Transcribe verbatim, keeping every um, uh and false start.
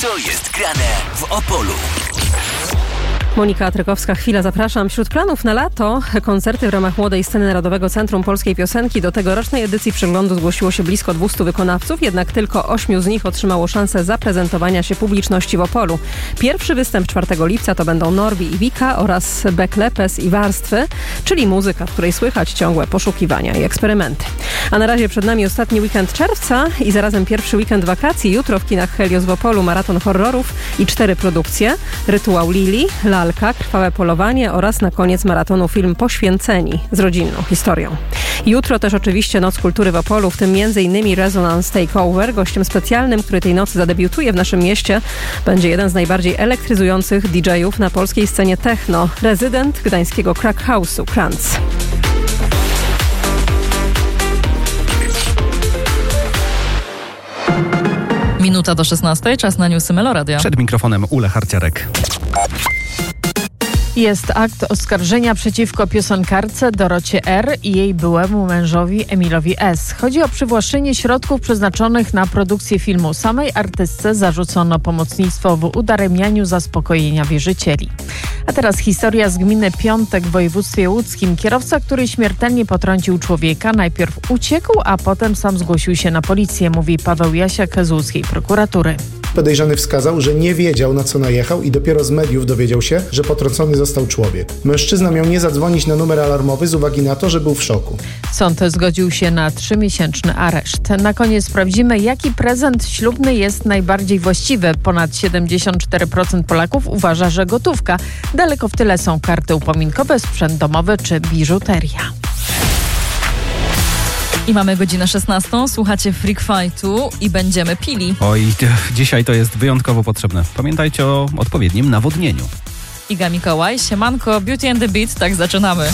Co jest grane w Opolu? Monika Trykowska, chwila, zapraszam. Wśród planów na lato koncerty w ramach Młodej Sceny Narodowego Centrum Polskiej Piosenki. Do tegorocznej edycji przeglądu zgłosiło się blisko dwieście wykonawców, jednak tylko ośmiu z nich otrzymało szansę zaprezentowania się publiczności w Opolu. Pierwszy występ czwartego lipca to będą Norbi i Wika oraz Beklepes i Warstwy, czyli muzyka, w której słychać ciągłe poszukiwania i eksperymenty. A na razie przed nami ostatni weekend czerwca i zarazem pierwszy weekend wakacji. Jutro w kinach Helios w Opolu maraton horrorów i cztery produkcje. Rytuał Lili, Lalka, Krwawe polowanie oraz na koniec maratonu film Poświęceni z rodzinną historią. Jutro też oczywiście Noc Kultury w Opolu, w tym między innymi Resonance Takeover. Gościem specjalnym, który tej nocy zadebiutuje w naszym mieście, będzie jeden z najbardziej elektryzujących didżejów na polskiej scenie techno, rezydent gdańskiego Crack House'u, Kranz. Minuta do szesnastej, czas na newsy Meloradia. Przed mikrofonem Ule Harciarek. Jest akt oskarżenia przeciwko piosenkarce Dorocie R. i jej byłemu mężowi Emilowi S. Chodzi o przywłaszczenie środków przeznaczonych na produkcję filmu. Samej artystce zarzucono pomocnictwo w udaremnianiu zaspokojenia wierzycieli. A teraz historia z gminy Piątek w województwie łódzkim. Kierowca, który śmiertelnie potrącił człowieka, najpierw uciekł, a potem sam zgłosił się na policję, mówi Paweł Jasiak z łódzkiej prokuratury. Podejrzany wskazał, że nie wiedział, na co najechał i dopiero z mediów dowiedział się, że potrącony został człowiek. Mężczyzna miał nie zadzwonić na numer alarmowy z uwagi na to, że był w szoku. Sąd zgodził się na trzymiesięczny areszt. Na koniec sprawdzimy, jaki prezent ślubny jest najbardziej właściwy. Ponad siedemdziesiąt cztery procent Polaków uważa, że gotówka. Daleko w tyle są karty upominkowe, sprzęt domowy czy biżuteria. I mamy godzinę szesnastą, słuchacie Freak Fightu i będziemy pili. Oj, dzisiaj to jest wyjątkowo potrzebne. Pamiętajcie o odpowiednim nawodnieniu. Iga Mikołaj, siemanko, Beauty and the Beat, tak zaczynamy.